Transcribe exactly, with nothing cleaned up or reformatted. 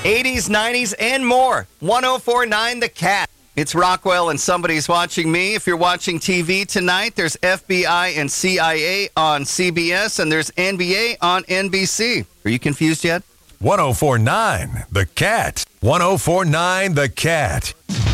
eighties, nineties, and more. one oh four point nine The Cat. It's Rockwell and Somebody's Watching Me. If you're watching T V tonight, there's F B I and C I A on C B S, and there's N B A on N B C. Are you confused yet? one oh four point nine The Cat. one oh four point nine The Cat.